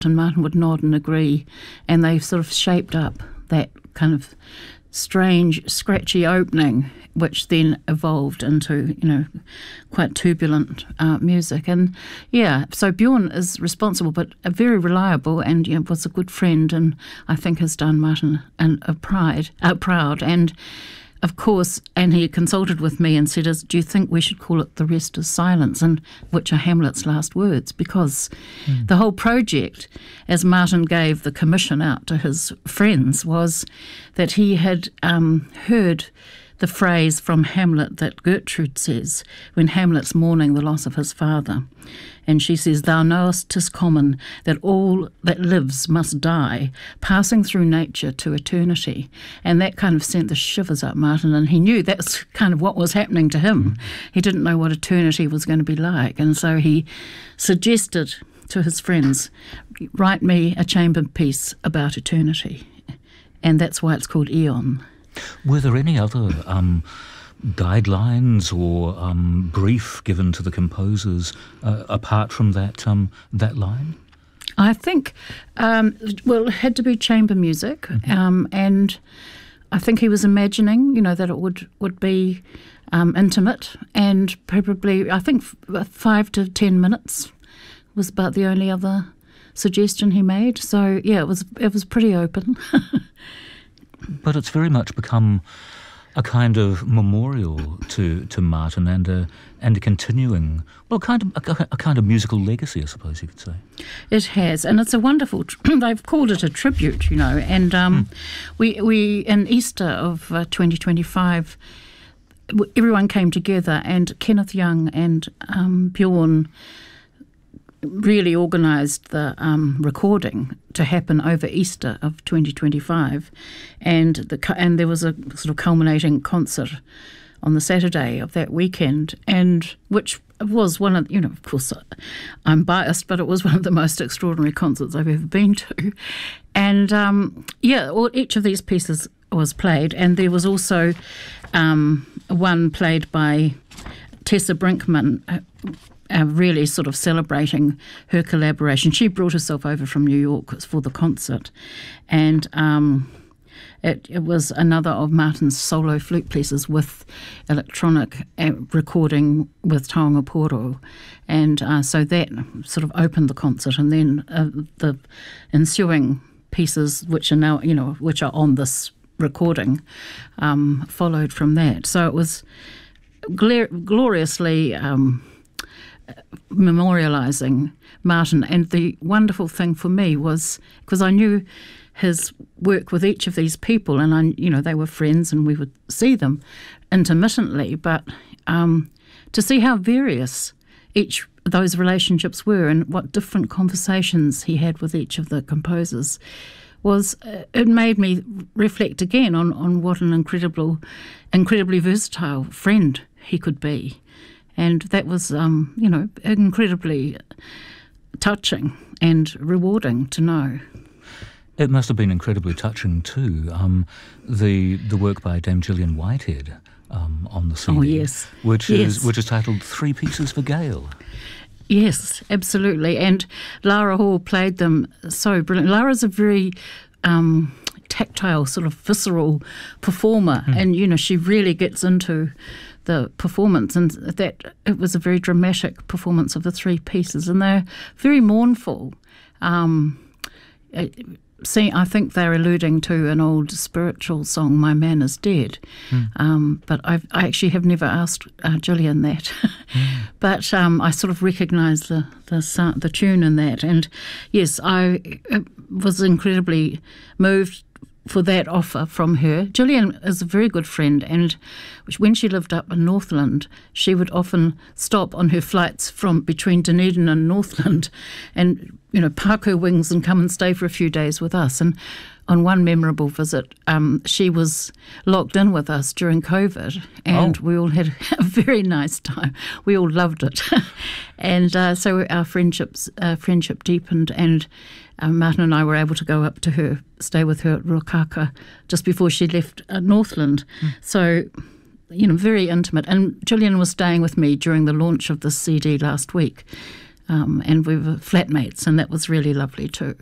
and Martin would nod and agree, and they sort of shaped up that kind of strange, scratchy opening, which then evolved into, quite turbulent music. And so Bjorn is responsible, but very reliable, and was a good friend, and I think has done Martin proud. And of course, and he consulted with me and said, do you think we should call it The Rest Is Silence, and which are Hamlet's last words? Because the whole project, as Martin gave the commission out to his friends, was that he had heard the phrase from Hamlet that Gertrude says when Hamlet's mourning the loss of his father. And she says, "Thou knowest 'tis common that all that lives must die, passing through nature to eternity." And that kind of sent the shivers up Martin, and he knew that's kind of what was happening to him. He didn't know what eternity was going to be like, and so he suggested to his friends, write me a chamber piece about eternity. And that's why it's called Aeon. Were there any other guidelines or brief given to the composers apart from that line? I think, it had to be chamber music, and I think he was imagining, that it would be intimate, and probably, I think 5 to 10 minutes was about the only other suggestion he made. So it was pretty open. But it's very much become a kind of memorial to Martin and a continuing, a kind of musical legacy, I suppose you could say. It has, and it's a wonderful. They've called it a tribute, and we in Easter of 2025, everyone came together, and Kenneth Young and Bjorn really organised the recording to happen over Easter of 2025, and there was a sort of culminating concert on the Saturday of that weekend, and which was one of, of course I'm biased, but it was one of the most extraordinary concerts I've ever been to. And each of these pieces was played, and there was also one played by Tessa Brinkman, really sort of celebrating her collaboration. She brought herself over from New York for the concert, and it was another of Martin's solo flute pieces with electronic recording with Taonga Poro, and so that sort of opened the concert, and then the ensuing pieces, which are now which are on this recording, followed from that. So it was gloriously memorialising Martin. And the wonderful thing for me was, because I knew his work with each of these people, and they were friends and we would see them intermittently, but to see how various each of those relationships were and what different conversations he had with each of the composers it made me reflect again on what an incredibly versatile friend he could be. And that was, incredibly touching and rewarding to know. It must have been incredibly touching too, the work by Dame Gillian Whitehead on the CD. Oh, yes. Which is titled Three Pieces for Gale. Yes, absolutely. And Lara Hall played them so brilliant. Lara's a very tactile, sort of visceral performer, and she really gets into the performance, and that it was a very dramatic performance of the three pieces, and they're very mournful. I think they're alluding to an old spiritual song, "My Man Is Dead," but I actually have never asked Gillian that. But I sort of recognise the tune in that, and yes, I was incredibly moved for that offer from her. Gillian is a very good friend, and when she lived up in Northland, she would often stop on her flights from between Dunedin and Northland and, park her wings and come and stay for a few days with us. And on one memorable visit, she was locked in with us during COVID, and we all had a very nice time. We all loved it. And so our friendship deepened, and Martin and I were able to go up to her, stay with her at Ruakaka just before she left Northland. So, very intimate. And Gillian was staying with me during the launch of this CD last week. and we were flatmates, and that was really lovely too.